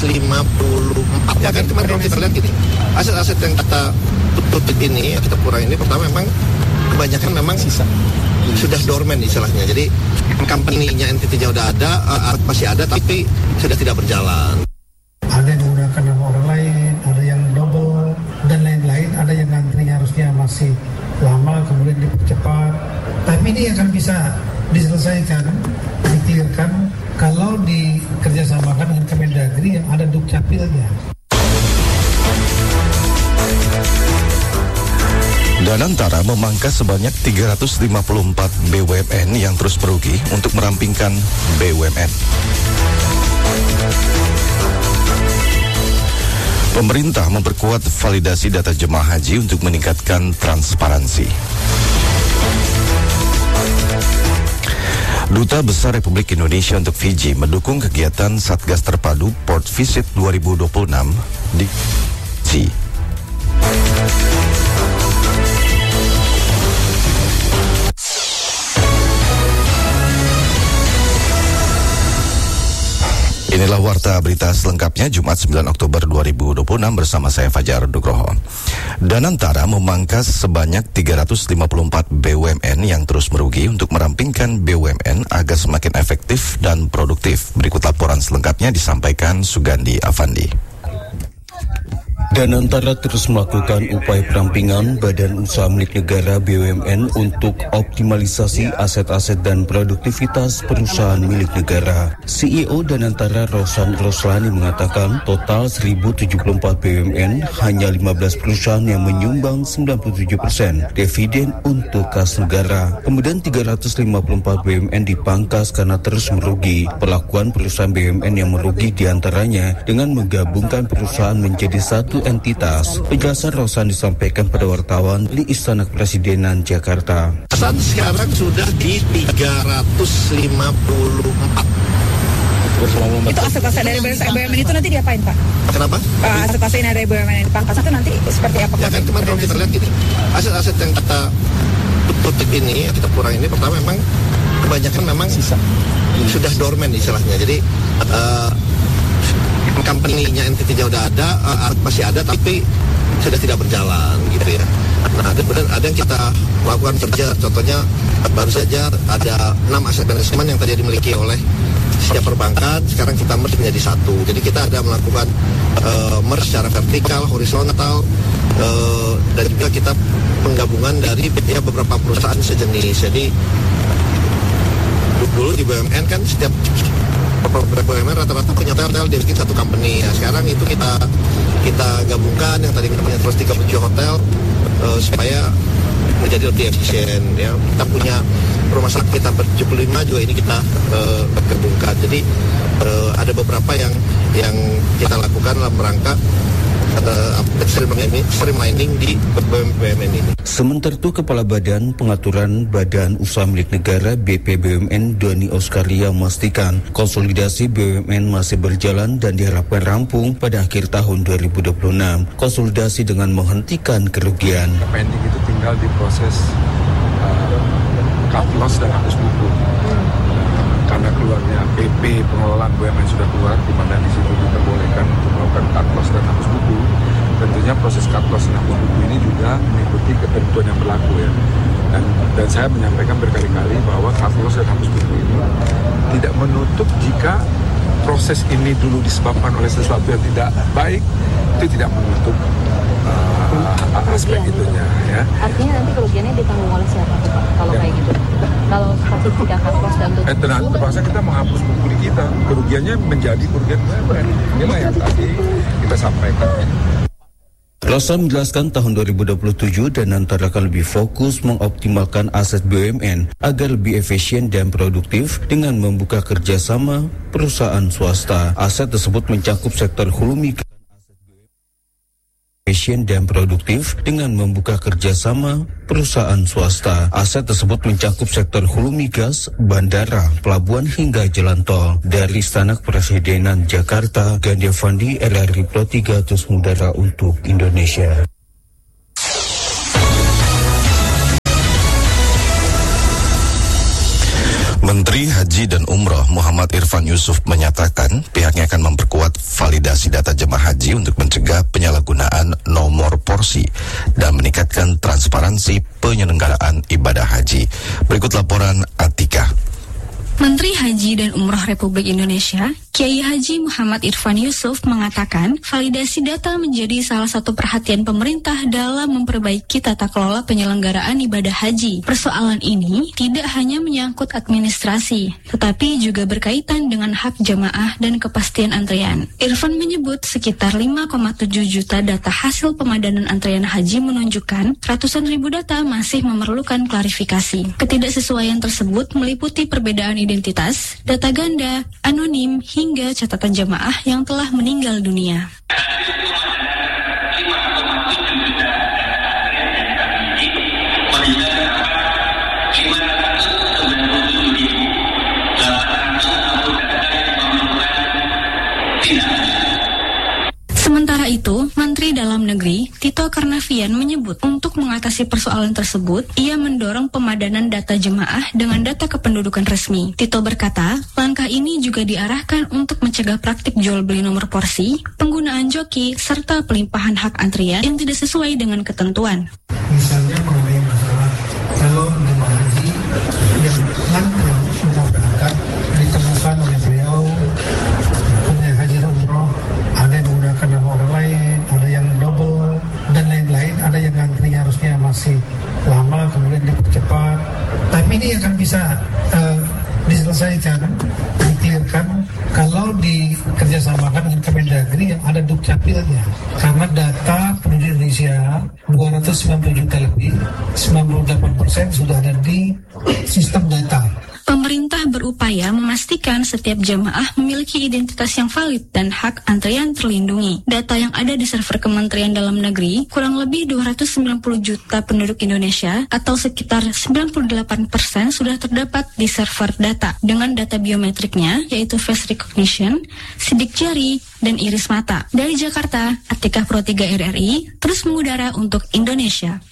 Ya kan kemarin kalau kita lihat gini, aset-aset yang kita tutup ini, kita kurang ini, pertama memang kebanyakan memang sisa sudah dormant istilahnya. Jadi company-nya, entity-nya udah ada, masih ada tapi sudah tidak berjalan. Ada yang menggunakan nama orang lain, ada yang double dan lain-lain, ada yang antrinya harusnya masih lama kemudian dipercepat. Tapi ini akan bisa diselesaikan, dikelirkan kalau dikerjasamakan dengan Kemendagri yang ada Dukcapilnya. Danantara memangkas sebanyak 354 BUMN yang terus merugi untuk merampingkan BUMN. Pemerintah memperkuat validasi data jemaah haji untuk meningkatkan transparansi. Duta Besar Republik Indonesia untuk Fiji mendukung kegiatan Satgas Terpadu Port Visit 2026 di Fiji. Inilah warta berita selengkapnya Jumat 9 Oktober 2026 bersama saya Fajar Nugroho. Danantara memangkas sebanyak 354 BUMN yang terus merugi untuk merampingkan BUMN agar semakin efektif dan produktif. Berikut laporan selengkapnya disampaikan Sugandi Afandi. Danantara terus melakukan upaya perampingan Badan Usaha Milik Negara BUMN untuk optimalisasi aset-aset dan produktivitas perusahaan milik negara. CEO Danantara Rosan Roslani mengatakan total 1074 BUMN, hanya 15 perusahaan yang menyumbang 97% dividen untuk kas negara. Kemudian 354 BUMN dipangkas karena terus merugi. Perlakuan perusahaan BUMN yang merugi diantaranya dengan menggabungkan perusahaan menjadi satu entitas. Penjelasan Rosan disampaikan pada wartawan di Istana Kepresidenan Jakarta. Sekarang sudah di 354. Itu aset-aset dari BUMN itu nanti diapain, Pak? Kenapa? Aset-aset dari BUMN yang dipangkas itu nanti seperti apa? Ya kan kemarin kalau kita lihat gini, aset-aset yang kita tutup ini, kita kurang ini, pertama memang kebanyakan memang sisa sudah dormant istilahnya. Jadi company-nya, entity-nya udah ada, masih ada tapi sudah tidak berjalan gitu ya. Nah, ada yang kita lakukan kerja, contohnya baru saja ada 6 aset manajemen yang tadi dimiliki oleh setiap perbankan, sekarang kita merge menjadi satu. Jadi kita ada melakukan merge secara vertikal, horizontal, dan juga kita penggabungan dari beberapa perusahaan sejenis. Jadi dulu di BUMN kan setiap BUMN rata-rata punya hotel dibikin satu company. Nah, sekarang itu kita gabungkan yang tadi kita punya 37 hotel supaya menjadi lebih efisien ya. Kita punya rumah sakit hampir 75 juga ini kita gabungkan. Jadi ada beberapa yang kita lakukan dalam rangka streamlining di BUMN ini. Sementara itu, Kepala Badan Pengaturan Badan Usaha Milik Negara BPBUMN Doni Oskaria memastikan konsolidasi BUMN masih berjalan dan diharapkan rampung pada akhir tahun 2026. Konsolidasi dengan menghentikan kerugian. Pending itu tinggal di proses cut loss dan hapus buku. Karena keluarnya PP pengelolaan BUMN sudah keluar, di mana di situ diperbolehkan untuk melakukan cut loss dan hapus buku. Tentunya proses cut loss dan hapus buku ini juga mengikuti ketentuan yang berlaku ya. Dan saya menyampaikan berkali-kali bahwa cut loss dan hapus buku ini tidak menutup jika proses ini dulu disebabkan oleh sesuatu yang tidak baik, itu tidak menutup aspek itunya ya. Artinya nanti kerugiannya ditanggung oleh siapa Pak kalau kayak gitu? Kalau sertifikat cut loss dan terpaksa kita menghapus buku di kita, kerugiannya menjadi kerugian BUMN. Inilah yang tadi kita sampaikan. Rosan menjelaskan tahun 2027 Danantara akan lebih fokus mengoptimalkan aset BUMN agar lebih efisien dan produktif dengan membuka kerjasama perusahaan swasta. Aset tersebut mencakup sektor hulu migas efisien dan produktif dengan membuka kerjasama perusahaan swasta. Aset tersebut mencakup sektor hulu migas, bandara, pelabuhan hingga jalan tol. Dari Istana Kepresidenan Jakarta, Gandhi Afandi, RRI Pro 3 terus mengudara untuk Indonesia. Menteri Haji dan Umroh Muhammad Irfan Yusuf menyatakan pihaknya akan memperkuat validasi haji untuk mencegah penyalahgunaan nomor porsi dan meningkatkan transparansi penyelenggaraan ibadah haji. Berikut laporan Atika. Menteri Haji dan Umroh Republik Indonesia, Kiai Haji Muhammad Irfan Yusuf mengatakan validasi data menjadi salah satu perhatian pemerintah dalam memperbaiki tata kelola penyelenggaraan ibadah haji. Persoalan ini tidak hanya menyangkut administrasi, tetapi juga berkaitan dengan hak jamaah dan kepastian antrian. Irfan menyebut sekitar 5,7 juta data hasil pemadanan antrian haji menunjukkan ratusan ribu data masih memerlukan klarifikasi. Ketidaksesuaian tersebut meliputi perbedaan identitas, data ganda, anonim, hingga catatan jamaah yang telah meninggal dunia. Sementara itu, Menteri Dalam Negeri Tito Karnavian menyebut untuk mengatasi persoalan tersebut, ia mendorong pemadanan data jemaah dengan data kependudukan resmi. Tito berkata, langkah ini juga diarahkan untuk mencegah praktik jual beli nomor porsi, penggunaan joki, serta pelimpahan hak antrian yang tidak sesuai dengan ketentuan. Misalnya mengenai masalah kalau jemaah haji yang mau berangkat ditemukan oleh beliau punya haji dan umroh, ada yang menggunakan nama orang lain, ada yang double dan lain-lain, ada yang antrinya harusnya masih lama kemudian dipercepat. Tapi ini akan bisa diselesaikan, dikelirkan kalau dikerjasamakan dengan Kemendagri yang ada Dukcapilnya. Karena data penduduk Indonesia 290 juta lebih, 98% sudah ada di sistem data. Pemerintah berupaya memastikan setiap jemaah memiliki identitas yang valid dan hak antrian terlindungi. Data yang ada di server Kementerian Dalam Negeri, kurang lebih 290 juta penduduk Indonesia atau sekitar 98% sudah terdapat di server data dengan data biometriknya yaitu face recognition, sidik jari, dan iris mata. Dari Jakarta, Atika Pro 3 RRI terus mengudara untuk Indonesia.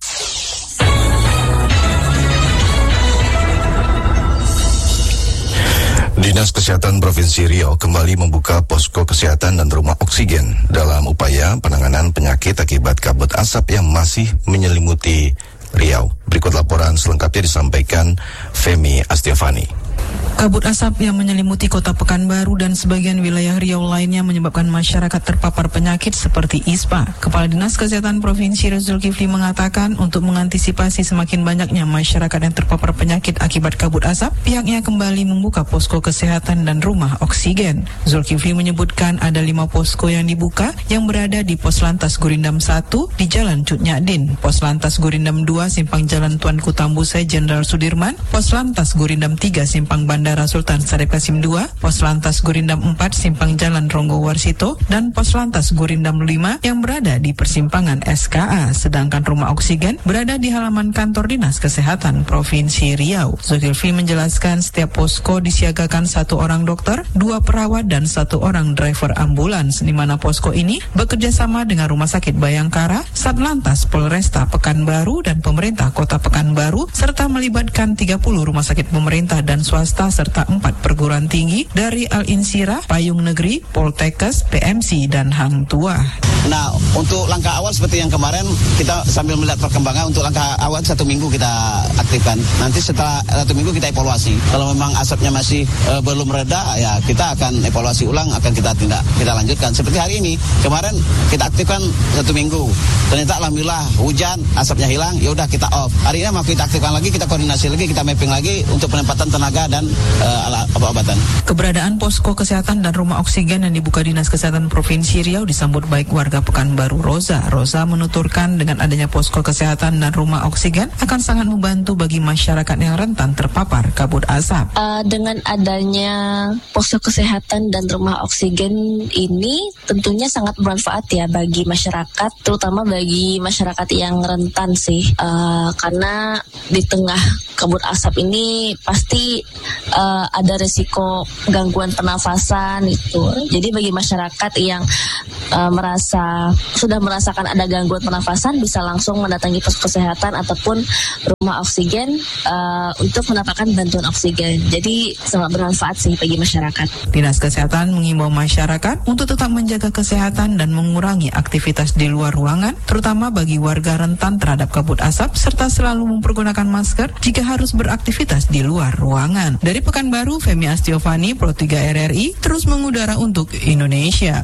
Dinas Kesehatan Provinsi Riau kembali membuka posko kesehatan dan rumah oksigen dalam upaya penanganan penyakit akibat kabut asap yang masih menyelimuti Riau. Berikut laporan selengkapnya disampaikan Femi Astiafani. Kabut asap yang menyelimuti kota Pekanbaru dan sebagian wilayah Riau lainnya menyebabkan masyarakat terpapar penyakit seperti ISPA. Kepala Dinas Kesehatan Provinsi Riau Zulkifli mengatakan untuk mengantisipasi semakin banyaknya masyarakat yang terpapar penyakit akibat kabut asap, pihaknya kembali membuka posko kesehatan dan rumah oksigen. Zulkifli menyebutkan ada 5 posko yang dibuka yang berada di Pos Lantas Gurindam 1 di Jalan Cut Nyadin, Pos Lantas Gurindam 2 Simpang Jalan Tuanku Tambusai Jenderal Sudirman, Pos Lantas Gurindam 3 Simpang Bandara Sultan Syarif Qasim 2, Pos Lantas Gurindam 4 Simpang Jalan Ronggo Warsito, dan Pos Lantas Gurindam 5 yang berada di persimpangan SKA. Sedangkan rumah oksigen berada di halaman kantor Dinas Kesehatan Provinsi Riau. Zulkifli menjelaskan setiap posko disiagakan 1 orang dokter, 2 perawat, dan 1 orang driver ambulans, di mana posko ini bekerja sama dengan Rumah Sakit Bayangkara, Satlantas Polresta Pekanbaru, dan pemerintah Kota Pekanbaru, serta melibatkan 30 rumah sakit pemerintah dan swasta serta 4 perguruan tinggi dari Al-Insirah, Payung Negeri, Poltekkes, PMC, dan Hang Tuah. Nah, untuk langkah awal seperti yang kemarin, kita sambil melihat perkembangan, untuk langkah awal 1 minggu kita aktifkan. Nanti setelah 1 minggu kita evaluasi. Kalau memang asapnya masih belum reda, ya kita akan evaluasi ulang, akan kita lanjutkan. Seperti hari ini, kemarin kita aktifkan 1 minggu. Ternyata alhamdulillah hujan, asapnya hilang, ya udah kita off. Hari ini mau kita aktifkan lagi, kita koordinasi lagi, kita mapping lagi untuk penempatan tenaga dan alat obat-obatan. Keberadaan posko kesehatan dan rumah oksigen yang dibuka Dinas Kesehatan Provinsi Riau disambut baik warga Pekanbaru. Roza menuturkan dengan adanya posko kesehatan dan rumah oksigen akan sangat membantu bagi masyarakat yang rentan terpapar kabut asap. Dengan adanya posko kesehatan dan rumah oksigen ini tentunya sangat bermanfaat ya bagi masyarakat, terutama bagi masyarakat yang rentan sih, karena di tengah kabut asap ini pasti ada resiko gangguan pernafasan itu. Jadi bagi masyarakat yang sudah merasakan ada gangguan pernafasan bisa langsung mendatangi pos kesehatan ataupun rumah oksigen untuk mendapatkan bantuan oksigen. Jadi sangat bermanfaat sih bagi masyarakat. Dinas Kesehatan mengimbau masyarakat untuk tetap menjaga kesehatan dan mengurangi aktivitas di luar ruangan, terutama bagi warga rentan terhadap kabut asap, serta selalu mempergunakan masker jika harus beraktivitas di luar ruangan. Dari Pekanbaru, Femi Astiovani, Pro 3 RRI, terus mengudara untuk Indonesia.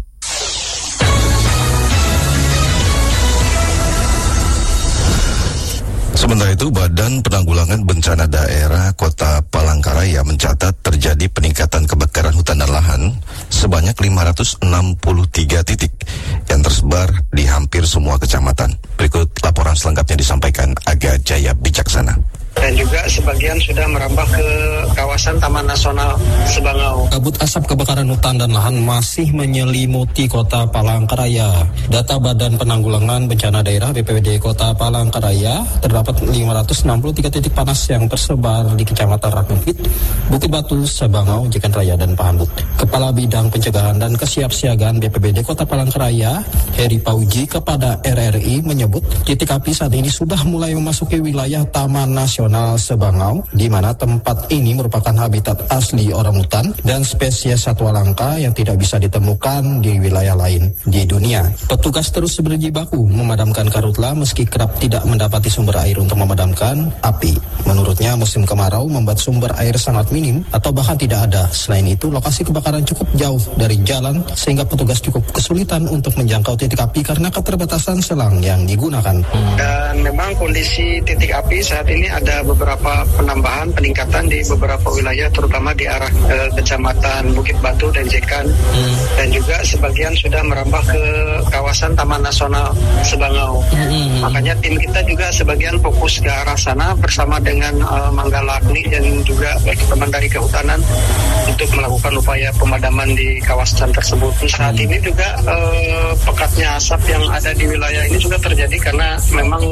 Sementara itu, Badan Penanggulangan Bencana Daerah Kota Palangkaraya mencatat terjadi peningkatan kebakaran hutan dan lahan sebanyak 563 titik yang tersebar di hampir semua kecamatan. Berikut laporan selengkapnya disampaikan Aga Jaya Bijaksana. Dan juga sebagian sudah merambah ke kawasan Taman Nasional Sebangau. Kabut asap kebakaran hutan dan lahan masih menyelimuti Kota Palangkaraya. Data Badan Penanggulangan Bencana Daerah BPBD Kota Palangkaraya, terdapat 563 titik panas yang tersebar di Kecamatan Rakungkit, Bukit Batu, Sebangau, Jekan Raya, dan Pahambut. Kepala Bidang Pencegahan dan Kesiapsiagaan BPBD Kota Palangkaraya, Heri Pauji, kepada RRI menyebut titik api saat ini sudah mulai memasuki wilayah Taman Nasional Sebangau, di mana tempat ini merupakan habitat asli orangutan dan spesies satwa langka yang tidak bisa ditemukan di wilayah lain di dunia. Petugas terus berjibaku memadamkan karhutla meski kerap tidak mendapati sumber air untuk memadamkan api. Menurutnya, musim kemarau membuat sumber air sangat minim atau bahkan tidak ada. Selain itu, lokasi kebakaran cukup jauh dari jalan sehingga petugas cukup kesulitan untuk menjangkau titik api karena keterbatasan selang yang digunakan. Dan memang kondisi titik api saat ini ada beberapa peningkatan di beberapa wilayah, terutama di arah Kecamatan Bukit Batu dan Jekan, dan juga sebagian sudah merambah ke kawasan Taman Nasional Sebangau. Makanya tim kita juga sebagian fokus ke arah sana bersama dengan Manggalakni dan juga teman dari kehutanan untuk melakukan upaya pemadaman di kawasan tersebut. Saat ini juga pekatnya asap yang ada di wilayah ini juga terjadi karena memang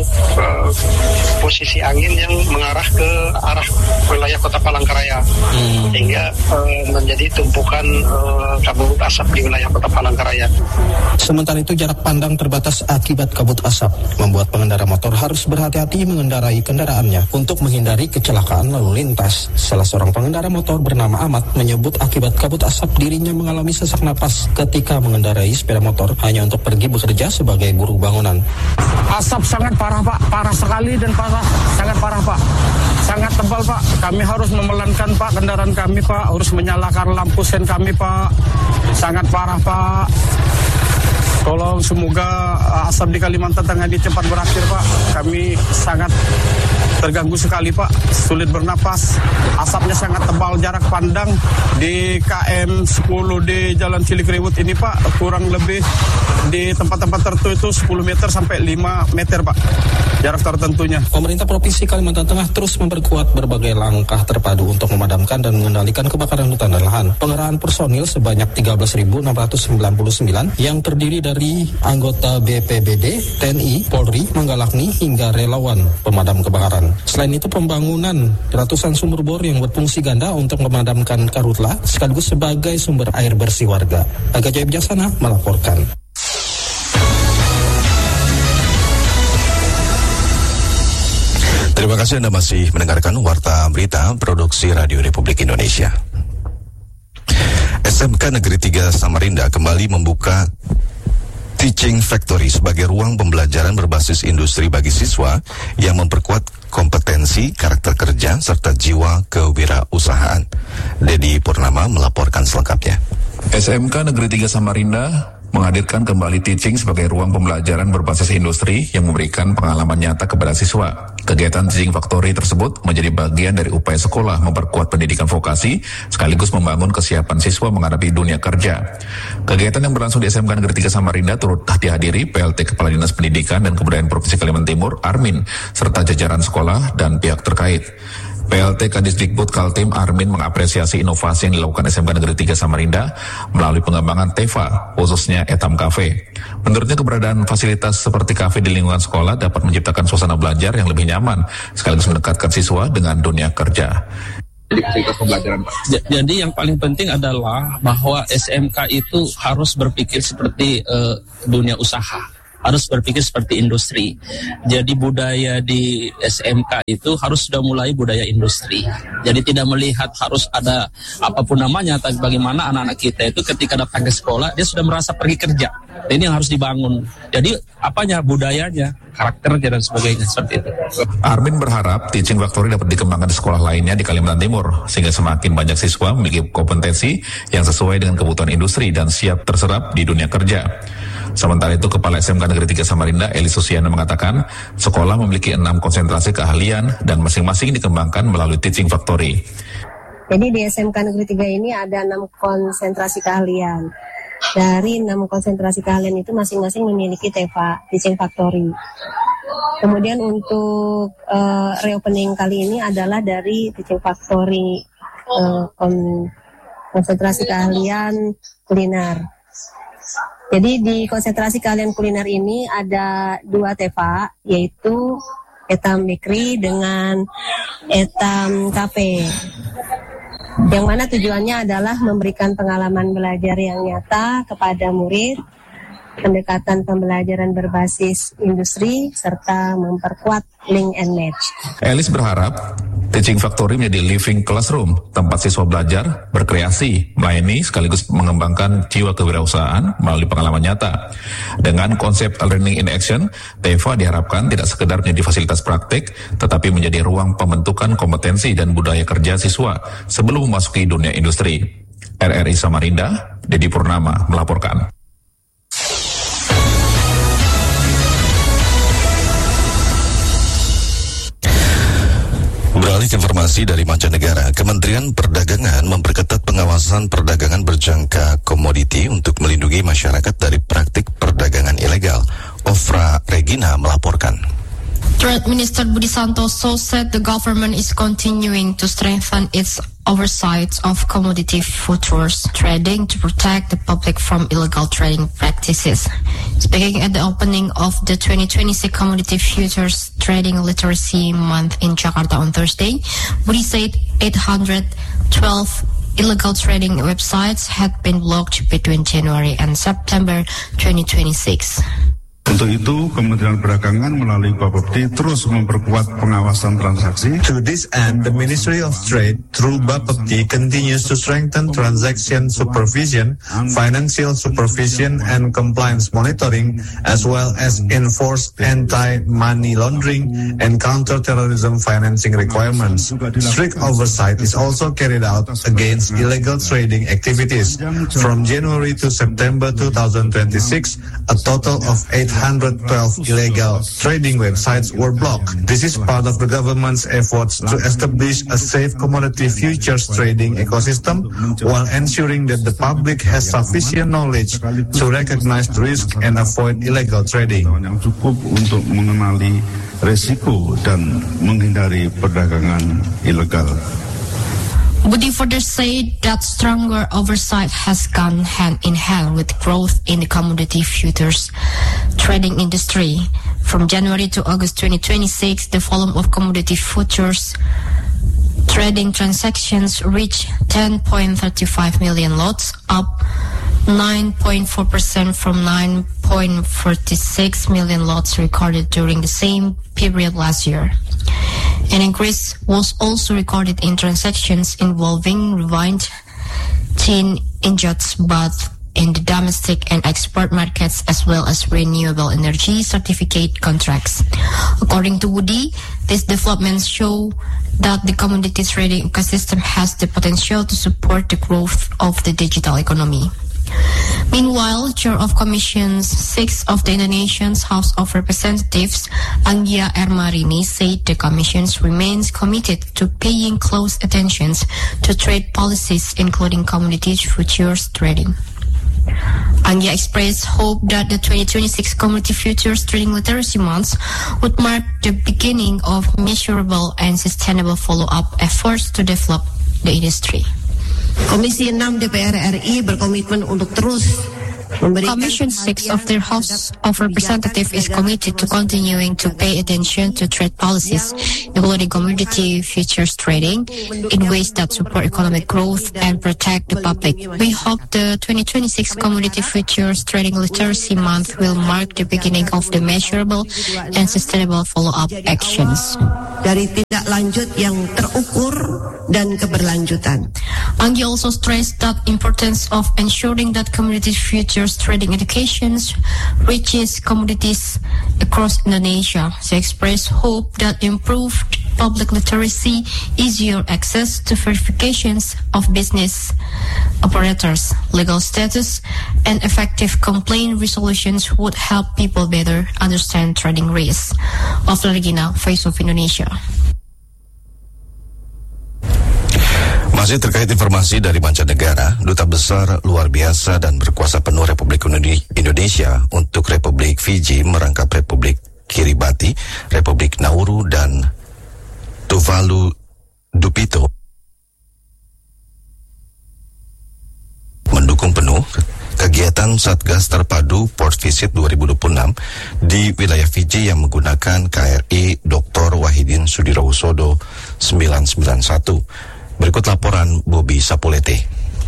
posisi angin yang mengarah ke arah wilayah Kota Palangkaraya, sehingga menjadi tumpukan kabut asap di wilayah Kota Palangkaraya. Sementara itu, jarak pandang terbatas akibat kabut asap membuat pengendara motor harus berhati-hati mengendarai kendaraannya untuk menghindari kecelakaan lalu lintas. Salah seorang pengendara motor bernama Ahmad menyebut akibat kabut asap dirinya mengalami sesak napas ketika mengendarai sepeda motor hanya untuk pergi bekerja sebagai buruh bangunan. Asap sangat parah, Pak, parah sekali dan sangat parah, Pak. Sangat tebal, Pak. Kami harus memelankan, Pak, kendaraan kami, Pak. Harus menyalakan lampu sen kami, Pak. Sangat parah, Pak. Tolong semoga asap di Kalimantan Tengah ini cepat berakhir, Pak. Kami sangat terganggu sekali, Pak. Sulit bernapas. Asapnya sangat tebal, jarak pandang di KM 10 di Jalan Cilikriwut ini, Pak, kurang lebih di tempat-tempat tertentu itu 10 meter sampai 5 meter, Pak. Jarak tertentunya. Pemerintah Provinsi Kalimantan Tengah terus memperkuat berbagai langkah terpadu untuk memadamkan dan mengendalikan kebakaran hutan dan lahan. Pengerahan personil sebanyak 13.699 yang terdiri dari anggota BPBD, TNI, Polri, Manggalakni, hingga relawan pemadam kebakaran. Selain itu, pembangunan ratusan sumur bor yang berfungsi ganda untuk memadamkan karhutla sekaligus sebagai sumber air bersih warga. Aga Jaya Bijaksana melaporkan. Terima kasih Anda masih mendengarkan Warta Berita Produksi Radio Republik Indonesia. SMK Negeri 3 Samarinda kembali membuka Teaching Factory sebagai ruang pembelajaran berbasis industri bagi siswa yang memperkuat kompetensi, karakter kerja, serta jiwa kewirausahaan. Dedi Purnama melaporkan selengkapnya. SMK Negeri 3 Samarinda menghadirkan kembali teaching sebagai ruang pembelajaran berbasis industri yang memberikan pengalaman nyata kepada siswa. Kegiatan Teaching Factory tersebut menjadi bagian dari upaya sekolah memperkuat pendidikan vokasi sekaligus membangun kesiapan siswa menghadapi dunia kerja. Kegiatan yang berlangsung di SMK Negeri 3 Samarinda turut dihadiri PLT Kepala Dinas Pendidikan dan Kebudayaan Provinsi Kalimantan Timur, Armin, serta jajaran sekolah dan pihak terkait. PLT Kadisdikbud Kaltim Armin mengapresiasi inovasi yang dilakukan SMK Negeri 3 Samarinda melalui pengembangan TEVA, khususnya Etam Cafe. Menurutnya, keberadaan fasilitas seperti kafe di lingkungan sekolah dapat menciptakan suasana belajar yang lebih nyaman, sekaligus mendekatkan siswa dengan dunia kerja. jadi fasilitas pembelajaran, Pak? Jadi yang paling penting adalah bahwa SMK itu harus berpikir seperti dunia usaha, harus berpikir seperti industri. Jadi budaya di SMK itu harus sudah mulai budaya industri. Jadi tidak melihat harus ada apapun namanya, tapi bagaimana anak-anak kita itu ketika datang ke sekolah, dia sudah merasa pergi kerja. Ini yang harus dibangun. Jadi apanya, budayanya, karakternya dan sebagainya, seperti itu. Armin berharap Teaching Factory dapat dikembangkan di sekolah lainnya di Kalimantan Timur, sehingga semakin banyak siswa memiliki kompetensi yang sesuai dengan kebutuhan industri dan siap terserap di dunia kerja. Sementara itu, Kepala SMK Negeri 3 Samarinda, Eli Susiana, mengatakan sekolah memiliki 6 konsentrasi keahlian dan masing-masing dikembangkan melalui Teaching Factory. Jadi di SMK Negeri 3 ini ada 6 konsentrasi keahlian. Dari 6 konsentrasi keahlian itu masing-masing memiliki TEFA, Teaching Factory. Kemudian untuk reopening kali ini adalah dari Teaching Factory konsentrasi keahlian kuliner. Jadi di konsentrasi keahlian kuliner ini ada 2 TEFA, yaitu Etam Bakery dengan Etam Cafe. Yang mana tujuannya adalah memberikan pengalaman belajar yang nyata kepada murid, pendekatan pembelajaran berbasis industri, serta memperkuat link and match. Elis berharap Teaching Factory menjadi living classroom, tempat siswa belajar, berkreasi, melayani sekaligus mengembangkan jiwa kewirausahaan melalui pengalaman nyata. Dengan konsep learning in action, TEFA diharapkan tidak sekedar menjadi fasilitas praktik, tetapi menjadi ruang pembentukan kompetensi dan budaya kerja siswa sebelum memasuki dunia industri. RRI Samarinda, Dedi Purnama melaporkan. Beralih ke informasi dari mancanegara, Kementerian Perdagangan memperketat pengawasan perdagangan berjangka komoditi untuk melindungi masyarakat dari praktik perdagangan ilegal. Ofra Regina melaporkan. Trade Minister Budi Santoso said the government is continuing to strengthen its oversight of commodity futures trading to protect the public from illegal trading practices. Speaking at the opening of the 2026 Commodity Futures Trading Literacy Month in Jakarta on Thursday, Budi said 812 illegal trading websites had been blocked between January and September 2026. Untuk itu, Kementerian Perdagangan melalui Bapepti terus memperkuat pengawasan transaksi. To this end, the Ministry of Trade through Bapepti continues to strengthen transaction supervision, financial supervision, and compliance monitoring, as well as enforce anti-money laundering and counter-terrorism financing requirements. Strict oversight is also carried out against illegal trading activities. From January to September 2026, a total of 812 illegal trading websites were blocked. This is part of the government's efforts to establish a safe commodity futures trading ecosystem while ensuring that the public has sufficient knowledge to recognize the risk and avoid illegal trading. Yang cukup untuk mengenali resiko dan menghindari perdagangan ilegal. Budi further said that stronger oversight has gone hand in hand with growth in the commodity futures trading industry. From January to August 2026, the volume of commodity futures trading transactions reached 10.35 million lots, up 9.4% from 9.46 million lots recorded during the same period last year. An increase was also recorded in transactions involving refined tin ingots, both in the domestic and export markets, as well as renewable energy certificate contracts. According to Budi, these developments show that the commodity trading ecosystem has the potential to support the growth of the digital economy. Meanwhile, Chair of Commission 6 of the Indonesian House of Representatives, Anggia Ermarini, said the Commission remains committed to paying close attention to trade policies, including commodity futures trading. Anggia expressed hope that the 2026 Commodity Futures Trading Literacy Month would mark the beginning of measurable and sustainable follow-up efforts to develop the industry. Komisi 6 DPR RI berkomitmen untuk terus Commission 6 of their House of Representatives is committed to continuing to pay attention to trade policies, including commodity futures trading, in ways that support economic growth and protect the public. We hope the 2026 Commodity Futures Trading Literacy Month will mark the beginning of the measurable and sustainable follow-up actions. Dari tindak lanjut yang terukur dan keberlanjutan. Anggi also stressed the importance of ensuring that commodity futures trading educations reaches commodities across Indonesia. She expressed hope that improved public literacy, easier access to verifications of business operators, legal status, and effective complaint resolutions would help people better understand trading risks. Of Regina, Voice of Indonesia. Masih terkait informasi dari mancanegara, Duta Besar Luar Biasa dan Berkuasa Penuh Republik Indonesia untuk Republik Fiji merangkap Republik Kiribati, Republik Nauru, dan Tuvalu Dupito mendukung penuh kegiatan Satgas Terpadu Port Visit 2026 di wilayah Fiji yang menggunakan KRI Dr. Wahidin Sudirohusodo 991. Berikut laporan Bobby Sapulete.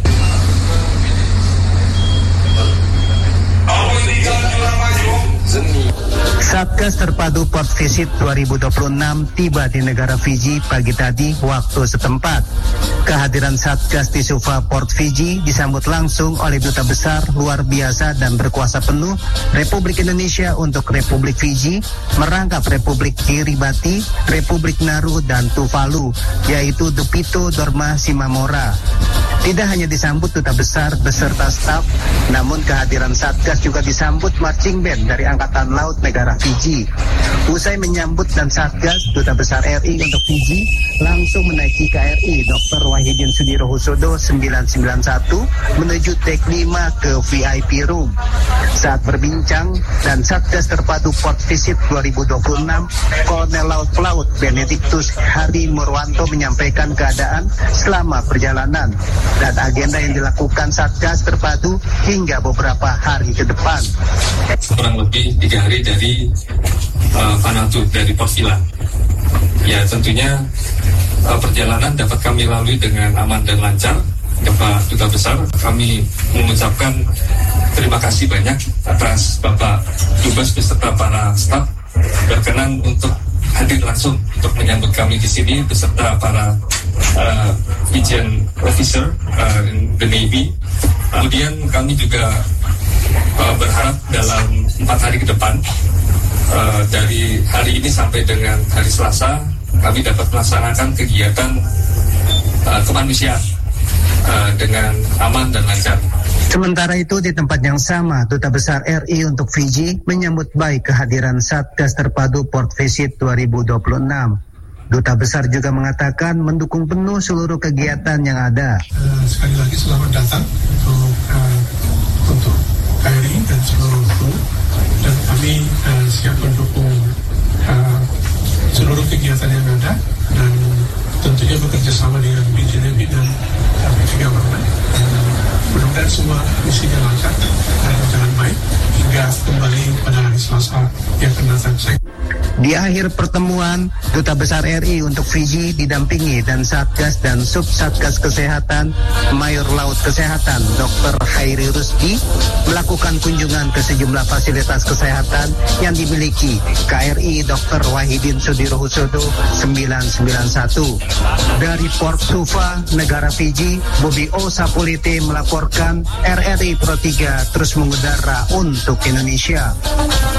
Satgas Terpadu Port Visit 2026 tiba di negara Fiji pagi tadi waktu setempat. Kehadiran Satgas di Suva Port Fiji disambut langsung oleh Duta Besar Luar Biasa dan Berkuasa Penuh Republik Indonesia untuk Republik Fiji merangkap Republik Kiribati, Republik Nauru, dan Tuvalu, yaitu Dupito Dorma Simamora. Tidak hanya disambut Duta Besar beserta staf, namun kehadiran Satgas juga disambut marching band dari Angkatan Laut negara Fiji. Usai menyambut dan Satgas, Duta Besar RI untuk Fiji langsung menaiki KRI Dr. Wahidin Sudirohusodo 991 menuju dek 5 ke VIP Room. Saat berbincang dan Satgas Terpadu Port Visit 2026, Kolonel Laut Pelaut Benedictus Hari Murwanto menyampaikan keadaan selama perjalanan dan agenda yang dilakukan Satgas Terpadu hingga beberapa hari ke depan. Kurang lebih 3 hari dari Vanuatu, dari Port Vila. Ya, tentunya perjalanan dapat kami lalui dengan aman dan lancar. Bapak Duta Besar, kami mengucapkan terima kasih banyak atas Bapak Dubes beserta para staf berkenan untuk hadir langsung untuk menyambut kami di sini beserta para Fijian officer the Navy. Kemudian kami juga berharap dalam 4 hari ke depan, dari hari ini sampai dengan hari Selasa, kami dapat melaksanakan kegiatan kemanusiaan dengan aman dan lancar. Sementara itu di tempat yang sama, Duta Besar RI untuk Fiji menyambut baik kehadiran Satgas Terpadu Port Visit 2026. Duta Besar juga mengatakan mendukung penuh seluruh kegiatan yang ada. Sekali lagi selamat datang untuk KRI dan seluruh kru, dan kami siap mendukung seluruh kegiatan yang ada dan tentunya bekerja sama dengan BJNB dan juga Government. Mudah-mudahan semua misinya lancar dan berjalan baik hingga kembali pada hari Selasa yang akan datang. Di akhir pertemuan, Duta Besar RI untuk Fiji didampingi dan Satgas dan Sub Satgas Kesehatan Mayor Laut Kesehatan Dr. Khairi Rusdi melakukan kunjungan ke sejumlah fasilitas kesehatan yang dimiliki KRI Dr. Wahidin Sudirohusodo 991. Dari Port Suva, negara Fiji, Bobby O. Sapulete melaporkan RRI Pro 3 terus mengudara untuk Indonesia.